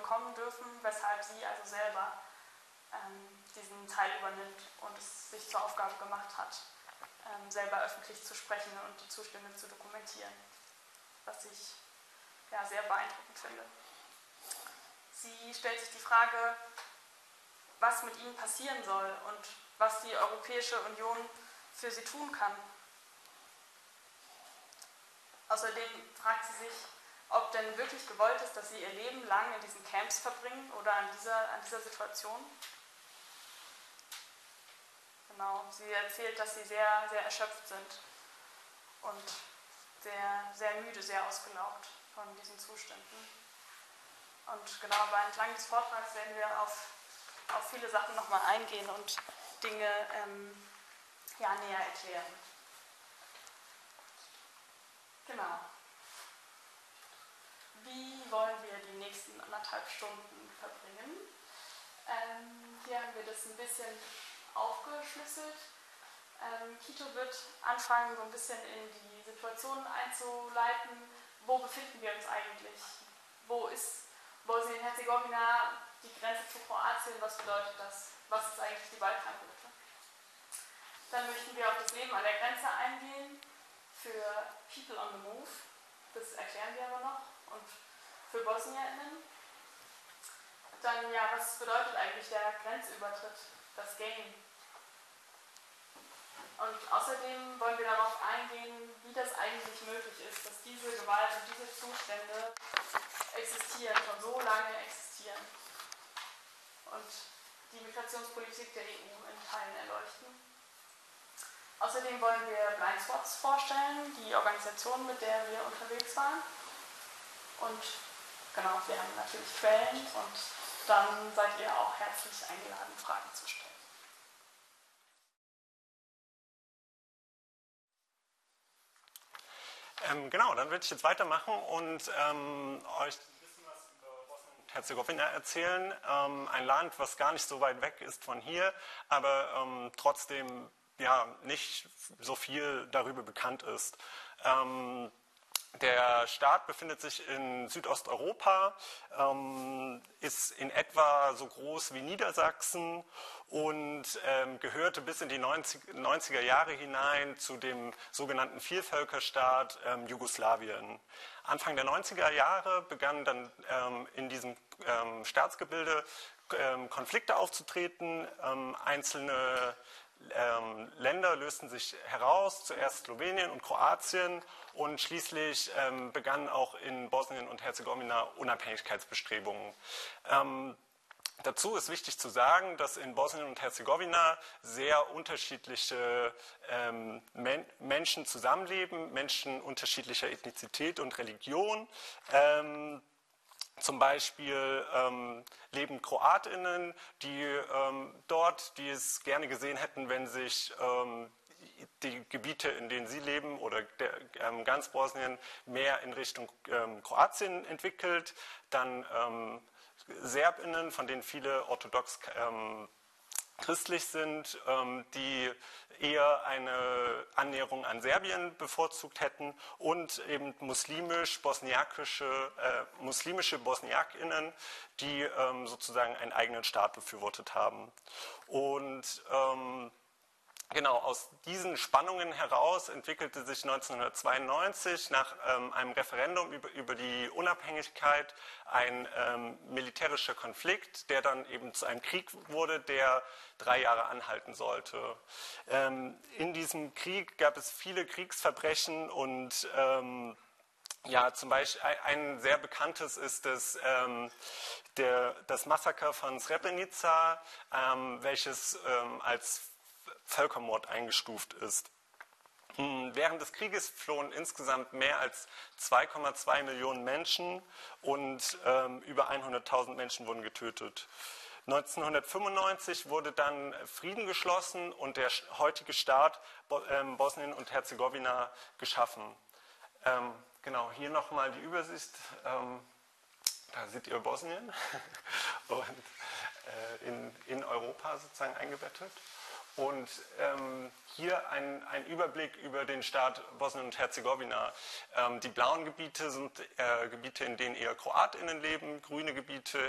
bekommen dürfen, weshalb sie also selber diesen Teil übernimmt und es sich zur Aufgabe gemacht hat, selber öffentlich zu sprechen und die Zustände zu dokumentieren, was ich sehr beeindruckend finde. Sie stellt sich die Frage, was mit ihnen passieren soll und was die Europäische Union für sie tun kann. Außerdem fragt sie sich, ob denn wirklich gewollt ist, dass sie ihr Leben lang in diesen Camps verbringen oder an dieser Situation. Genau, sie erzählt, dass sie sehr, sehr erschöpft sind und sehr, sehr müde, sehr ausgelaugt von diesen Zuständen. Und genau, aber entlang des Vortrags werden wir auf viele Sachen nochmal eingehen und Dinge näher erklären. Genau. Wie wollen wir die nächsten 1,5 Stunden verbringen? Hier haben wir das ein bisschen aufgeschlüsselt. Kito wird anfangen, so ein bisschen in die Situation einzuleiten. Wo befinden wir uns eigentlich? Wo ist Bosnien-Herzegowina die Grenze zu Kroatien? Was bedeutet das? Was ist eigentlich die Balkanroute? Dann möchten wir auf das Leben an der Grenze eingehen. Für People on the Move, das erklären wir aber noch, und für BosnierInnen. Dann, was bedeutet eigentlich der Grenzübertritt, das Game? Und außerdem wollen wir darauf eingehen, wie das eigentlich möglich ist, dass diese Gewalt und diese Zustände existieren, schon so lange existieren. Und die Migrationspolitik der EU in Teilen erleuchten. Außerdem wollen wir Blind Spots vorstellen, die Organisation, mit der wir unterwegs waren. Und genau, wir haben natürlich Quellen und dann seid ihr auch herzlich eingeladen, Fragen zu stellen. Genau, dann würde ich jetzt weitermachen und euch ein bisschen was über Bosnien-Herzegowina erzählen. Ein Land, was gar nicht so weit weg ist von hier, aber trotzdem nicht so viel darüber bekannt ist. Der Staat befindet sich in Südosteuropa, ist in etwa so groß wie Niedersachsen und gehörte bis in die 90er Jahre hinein zu dem sogenannten Vielvölkerstaat Jugoslawien. Anfang der 90er Jahre begannen dann in diesem Staatsgebilde Konflikte aufzutreten. Einzelne Länder lösten sich heraus, zuerst Slowenien und Kroatien, und schließlich begannen auch in Bosnien und Herzegowina Unabhängigkeitsbestrebungen. Dazu ist wichtig zu sagen, dass in Bosnien und Herzegowina sehr unterschiedliche Menschen zusammenleben, Menschen unterschiedlicher Ethnizität und Religion. Zum Beispiel leben KroatInnen, die dort, die es gerne gesehen hätten, wenn sich die Gebiete, in denen sie leben, oder ganz Bosnien mehr in Richtung Kroatien entwickelt. Dann SerbInnen, von denen viele orthodox christlich sind, die eher eine Annäherung an Serbien bevorzugt hätten, und eben muslimische BosniakInnen, die sozusagen einen eigenen Staat befürwortet haben. Und genau, aus diesen Spannungen heraus entwickelte sich 1992 nach einem Referendum über die Unabhängigkeit ein militärischer Konflikt, der dann eben zu einem Krieg wurde, der 3 Jahre anhalten sollte. In diesem Krieg gab es viele Kriegsverbrechen und zum Beispiel ein sehr bekanntes ist das Massaker von Srebrenica, welches als Völkermord eingestuft ist. Während des Krieges flohen insgesamt mehr als 2,2 Millionen Menschen und über 100.000 Menschen wurden getötet. 1995 wurde dann Frieden geschlossen und der heutige Staat Bosnien und Herzegowina geschaffen. Genau, hier nochmal die Übersicht. Da seht ihr Bosnien und in Europa sozusagen eingebettet. Und hier ein Überblick über den Staat Bosnien und Herzegowina. Die blauen Gebiete sind Gebiete, in denen eher KroatInnen leben, grüne Gebiete,